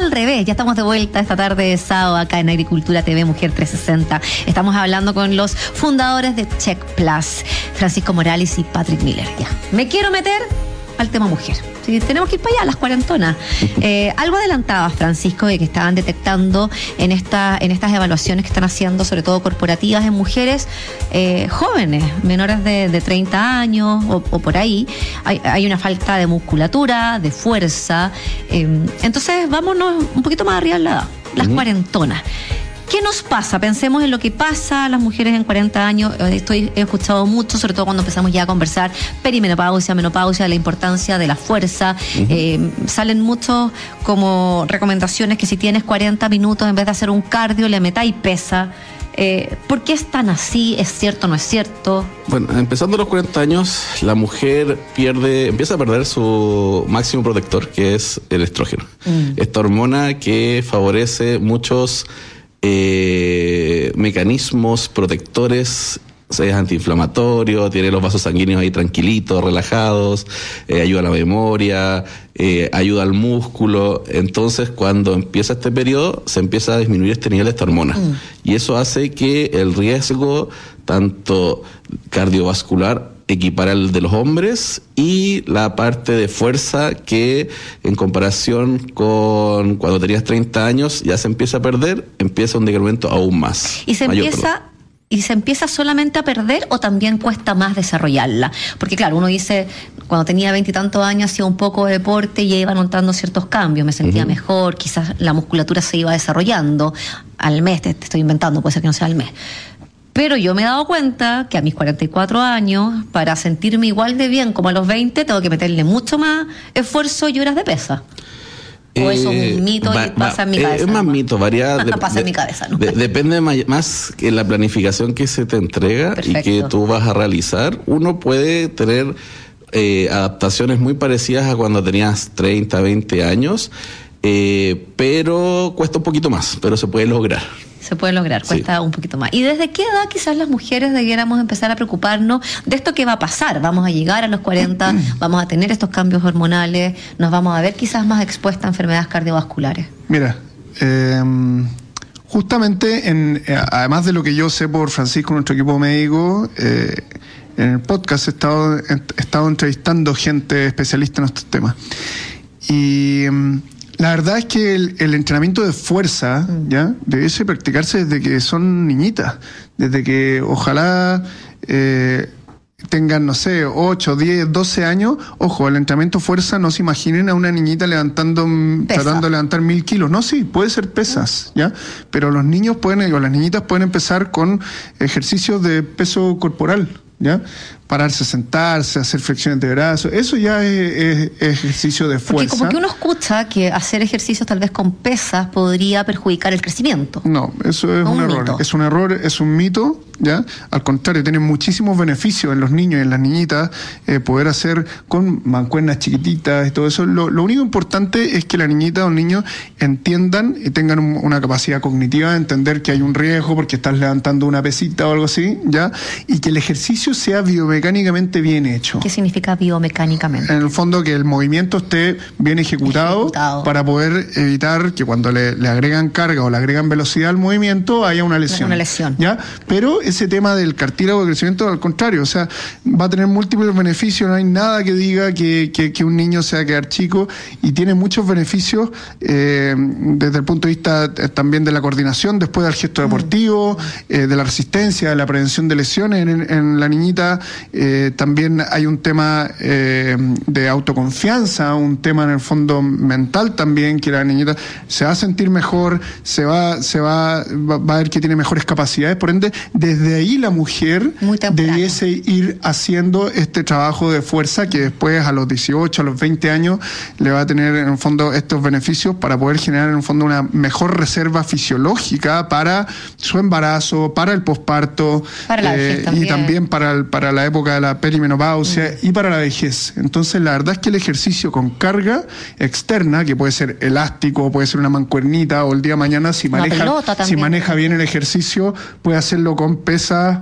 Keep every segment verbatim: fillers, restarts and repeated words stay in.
al revés. Ya estamos de vuelta esta tarde de sábado acá en Agricultura T V Mujer trescientos sesenta. Estamos hablando con los fundadores de Check Plus, Francisco Morales y Patrick Miller. Ya, me quiero meter al tema mujer. Sí, tenemos que ir para allá, las cuarentonas. Eh, algo adelantaba Francisco de que estaban detectando en esta, en estas evaluaciones que están haciendo, sobre todo corporativas, en mujeres eh, jóvenes, menores de, de treinta años o, o por ahí. Hay, hay una falta de musculatura, de fuerza. Eh, entonces, vámonos un poquito más arriba de la edad, las uh-huh. cuarentonas. ¿Qué nos pasa? Pensemos en lo que pasa a las mujeres en cuarenta años. Estoy, he escuchado mucho, sobre todo cuando empezamos ya a conversar perimenopausia, menopausia, la importancia de la fuerza. Uh-huh. Eh, salen muchos como recomendaciones que si tienes cuarenta minutos, en vez de hacer un cardio, le metáis pesa. Eh, ¿Por qué es tan así? ¿Es cierto o no es cierto? Bueno, empezando a los cuarenta años, la mujer pierde, empieza a perder su máximo protector, que es el estrógeno. Mm. Esta hormona que favorece muchos Eh, mecanismos protectores, es antiinflamatorio, tiene los vasos sanguíneos ahí tranquilitos, relajados, eh, ayuda a la memoria, eh, ayuda al músculo. Entonces, cuando empieza este periodo, se empieza a disminuir este nivel de esta hormona. Mm. Y eso hace que el riesgo, tanto cardiovascular, equipara el de los hombres, y la parte de fuerza que en comparación con cuando tenías treinta años ya se empieza a perder, empieza un decremento aún más. Y se mayor, empieza perdón. ¿Y se empieza solamente a perder o también cuesta más desarrollarla? Porque claro, uno dice, cuando tenía veintitantos años hacía un poco de deporte y iba notando ciertos cambios, me sentía uh-huh. mejor, quizás la musculatura se iba desarrollando. Al mes, te, te estoy inventando, puede ser que no sea al mes. Pero yo me he dado cuenta que a mis cuarenta y cuatro años, para sentirme igual de bien como a los veinte, tengo que meterle mucho más esfuerzo y horas de pesa. ¿O eh, eso es un mito va, y pasa va, en mi cabeza? Es más mito, varía. De, pasa de, en mi cabeza, ¿no? De, depende más que la planificación que se te entrega. Perfecto. Y que tú vas a realizar. Uno puede tener eh, adaptaciones muy parecidas a cuando tenías treinta, veinte años, eh, pero cuesta un poquito más, pero se puede lograr. Se puede lograr, cuesta sí. un poquito más. ¿Y desde qué edad quizás las mujeres debiéramos empezar a preocuparnos de esto que va a pasar? Vamos a llegar a los cuarenta, vamos a tener estos cambios hormonales, nos vamos a ver quizás más expuestas a enfermedades cardiovasculares. Mira, eh, justamente, en, eh, además de lo que yo sé por Francisco, nuestro equipo médico, eh, en el podcast he estado, he estado entrevistando gente especialista en estos temas. Y Eh, la verdad es que el, el entrenamiento de fuerza ya debe practicarse desde que son niñitas, desde que ojalá eh, tengan, no sé, ocho, diez, doce años. Ojo, el entrenamiento de fuerza, no se imaginen a una niñita levantando, Pesa. tratando de levantar mil kilos. No, sí, puede ser pesas, ¿ya? Pero los niños pueden, o las niñitas pueden empezar con ejercicios de peso corporal, ¿ya? Pararse, sentarse, hacer flexiones de brazos, eso ya es, es, es ejercicio de fuerza. Porque como que uno escucha que hacer ejercicios tal vez con pesas podría perjudicar el crecimiento. No, eso es un, un error, mito. es un error, es un mito, ¿ya? Al contrario, tiene muchísimos beneficios en los niños y en las niñitas, eh, poder hacer con mancuernas chiquititas y todo eso. Lo, lo único importante es que la niñita o el niño entiendan y tengan un, una capacidad cognitiva de entender que hay un riesgo porque estás levantando una pesita o algo así, ¿ya? Y que el ejercicio sea biomecánicamente bien hecho. ¿Qué significa biomecánicamente? En el fondo, que el movimiento esté bien ejecutado, ejecutado. para poder evitar que cuando le, le agregan carga o le agregan velocidad al movimiento haya una lesión. Una lesión. ¿Ya? Pero ese tema del cartílago de crecimiento, al contrario, o sea, va a tener múltiples beneficios. No hay nada que diga que, que, que un niño se va a quedar chico, y tiene muchos beneficios eh, desde el punto de vista eh, también de la coordinación después del gesto deportivo, mm. eh, de la resistencia, de la prevención de lesiones en, en la niñita. Eh, también hay un tema eh, de autoconfianza, un tema en el fondo mental también, que la niñita se va a sentir mejor, se va, se va, va, va a ver que tiene mejores capacidades, por ende, desde ahí la mujer debiese ir haciendo este trabajo de fuerza que después a los dieciocho, a los veinte años le va a tener en el fondo estos beneficios para poder generar en el fondo una mejor reserva fisiológica para su embarazo, para el posparto, para la eh, también. y también para, el, para la época de la perimenopausia mm. y para la vejez. Entonces la verdad es que el ejercicio con carga externa, que puede ser elástico, puede ser una mancuernita, o el día de mañana si maneja, si maneja bien el ejercicio, puede hacerlo con pesas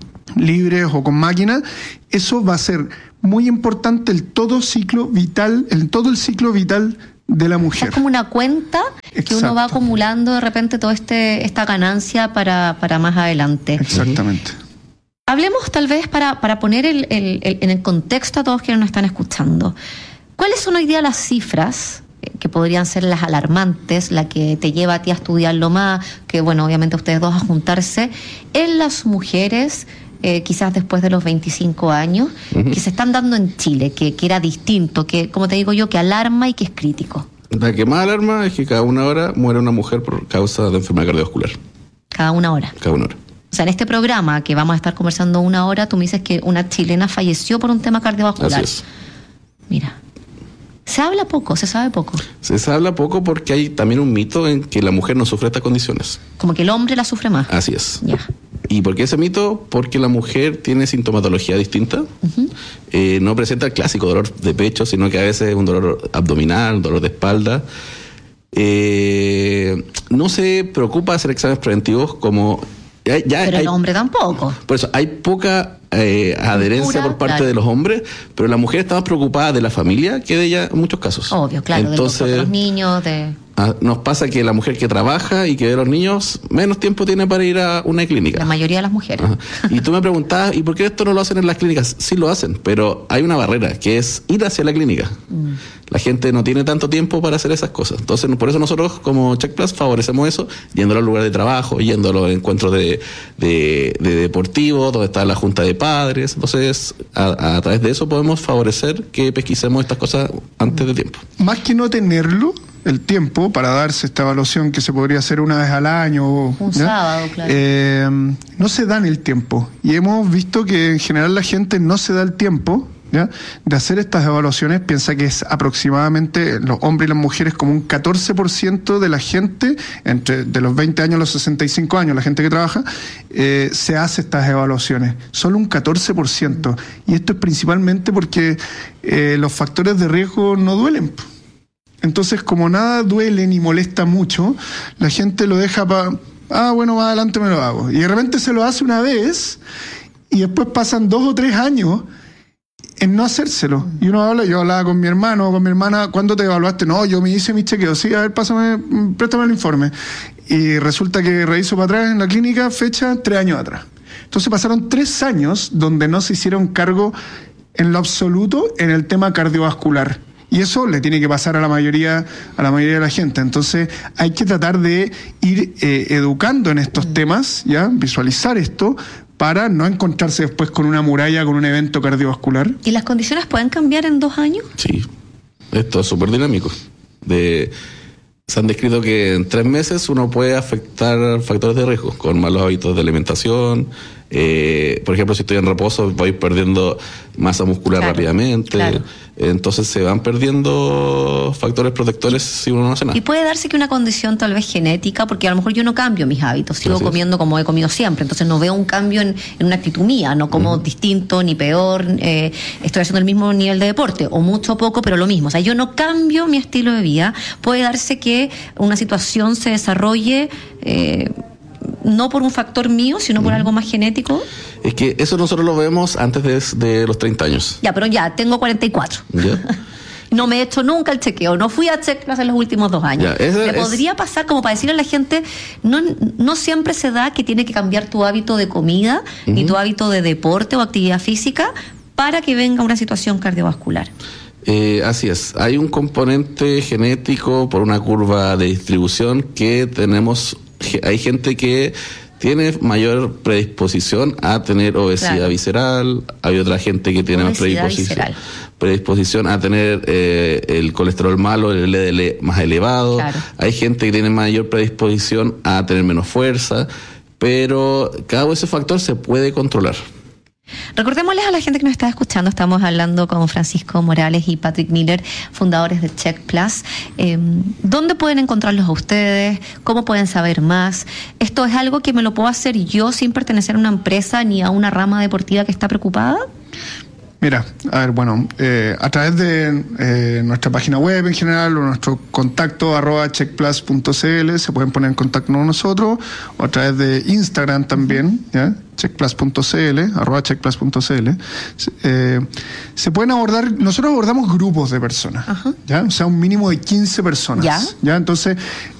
libres o con máquinas. Eso va a ser muy importante el todo ciclo vital, el todo el ciclo vital de la mujer. Es como una cuenta que uno va acumulando de repente toda este, esta ganancia para, para más adelante. Exactamente. Hablemos tal vez para, para poner el, el, el, en el contexto a todos quienes nos están escuchando. ¿Cuáles son hoy día las cifras que podrían ser las alarmantes, la que te lleva a ti a estudiarlo más, que bueno, obviamente ustedes dos a juntarse, en las mujeres, eh, quizás después de los veinticinco años, uh-huh. que se están dando en Chile, que, que era distinto, que, como te digo yo, que alarma y que es crítico? La que más alarma es que cada una hora muere una mujer por causa de enfermedad cardiovascular. Cada una hora. Cada una hora. O sea, en este programa que vamos a estar conversando una hora, tú me dices que una chilena falleció por un tema cardiovascular. Así es. Mira, se habla poco, se sabe poco. Se habla poco porque hay también un mito en que la mujer no sufre estas condiciones. Como que el hombre la sufre más. Así es. Ya. ¿Y por qué ese mito? Porque la mujer tiene sintomatología distinta. Uh-huh. Eh, no presenta el clásico dolor de pecho, sino que a veces es un dolor abdominal, un dolor de espalda. Eh, no se preocupa de hacer exámenes preventivos como... Ya, ya pero hay, el hombre tampoco. Por eso hay poca eh, adherencia Pura, por parte claro. de los hombres, pero la mujer está más preocupada de la familia que de ella en muchos casos. Obvio, claro, entonces, de los niños, de... Nos pasa que la mujer que trabaja y que ve a los niños menos tiempo tiene para ir a una clínica. La mayoría de las mujeres. Ajá. Y tú me preguntabas, ¿y por qué esto no lo hacen en las clínicas? Sí lo hacen, pero hay una barrera, que es ir hacia la clínica. Mm. La gente no tiene tanto tiempo para hacer esas cosas. Entonces, por eso nosotros como Check Plus favorecemos eso, yendo al lugar de trabajo, yendo a los encuentros de, de, de deportivos, donde está la junta de padres. Entonces, a, a través de eso podemos favorecer que pesquisemos estas cosas antes de tiempo. Más que no tenerlo, el tiempo para darse esta evaluación que se podría hacer una vez al año. Un ¿ya? sábado, claro. Eh, no se dan el tiempo. Y hemos visto que en general la gente no se da el tiempo, ¿ya?, de hacer estas evaluaciones. Piensa que es aproximadamente los hombres y las mujeres como un catorce por ciento de la gente, entre de los veinte años a los sesenta y cinco años, la gente que trabaja, eh, se hace estas evaluaciones. Solo un catorce por ciento. Y esto es principalmente porque eh, los factores de riesgo no duelen. Entonces, como nada duele ni molesta mucho, la gente lo deja para, ah, bueno, más adelante me lo hago. Y de repente se lo hace una vez y después pasan dos o tres años en no hacérselo. Y uno habla, yo hablaba con mi hermano o con mi hermana, ¿cuándo te evaluaste? No, yo me hice mis chequeos. Sí, a ver, pásame, préstame el informe. Y resulta que reviso para atrás en la clínica, fecha tres años atrás. Entonces pasaron tres años donde no se hicieron cargo en lo absoluto en el tema cardiovascular. Y eso le tiene que pasar a la mayoría, a la mayoría de la gente. Entonces hay que tratar de ir eh, educando en estos temas, ya, visualizar esto, para no encontrarse después con una muralla, con un evento cardiovascular. ¿Y las condiciones pueden cambiar en dos años? Sí, esto es súper dinámico. De, se han descrito que en tres meses uno puede afectar factores de riesgo, con malos hábitos de alimentación. Eh, por ejemplo, si estoy en reposo, voy perdiendo masa muscular claro, rápidamente. Claro. Entonces se van perdiendo factores protectores si uno no hace nada. Y puede darse que una condición tal vez genética, porque a lo mejor yo no cambio mis hábitos, sigo Así comiendo es. como he comido siempre, entonces no veo un cambio en, en una actitud mía, no como uh-huh. distinto ni peor, eh, estoy haciendo el mismo nivel de deporte, o mucho o poco, pero lo mismo. O sea, yo no cambio mi estilo de vida. Puede darse que una situación se desarrolle... Eh, no por un factor mío, sino por mm. algo más genético. Es que eso nosotros lo vemos antes de, de los treinta años. Ya, pero ya, tengo cuarenta y cuatro. ¿Ya? No me he hecho nunca el chequeo, no fui a Check Plus en los últimos dos años. Ya, ¿Me es... podría pasar, como para decirle a la gente, no, no siempre se da que tiene que cambiar tu hábito de comida, uh-huh. ni tu hábito de deporte o actividad física, para que venga una situación cardiovascular? Eh, así es, hay un componente genético por una curva de distribución que tenemos... Hay gente que tiene mayor predisposición a tener obesidad claro. visceral, hay otra gente que tiene obesidad más predisposición, predisposición a tener eh, el colesterol malo, el L D L más elevado, claro. hay gente que tiene mayor predisposición a tener menos fuerza, pero cada ese factor se puede controlar. Recordémosles a la gente que nos está escuchando, estamos hablando con Francisco Morales y Patrick Miller, fundadores de Check Plus. Eh, ¿Dónde pueden encontrarlos a ustedes? ¿Cómo pueden saber más? ¿Esto es algo que me lo puedo hacer yo sin pertenecer a una empresa ni a una rama deportiva que está preocupada? Mira, a ver, bueno, eh, a través de eh, nuestra página web en general o nuestro contacto arroba checkplus punto c l se pueden poner en contacto con nosotros, o a través de Instagram también, ¿ya? checkplus punto c l, arroba checkplus punto c l. Eh, se pueden abordar, nosotros abordamos grupos de personas, Ajá. ¿ya? O sea, un mínimo de quince personas. ¿Ya? ¿ya? Entonces,